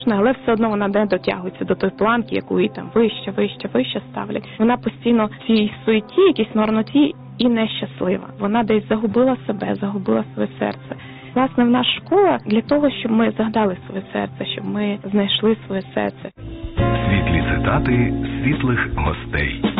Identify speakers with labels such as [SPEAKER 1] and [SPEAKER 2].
[SPEAKER 1] Але все одно вона не дотягується до тої планки, яку їй там вище ставлять. Вона постійно в цій суеті, якійсь марноті і нещаслива. Вона десь загубила себе, загубила своє серце. Власне, в нас школа для того, щоб ми згадали своє серце, щоб ми знайшли своє серце.
[SPEAKER 2] Світлі цитати світлих гостей.